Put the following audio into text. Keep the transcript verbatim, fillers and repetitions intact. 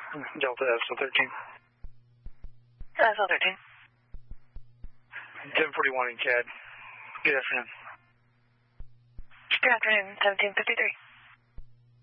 Delta S O thirteen. S O thirteen. ten forty-one in C A D. Good afternoon. Good afternoon, seventeen fifty-three.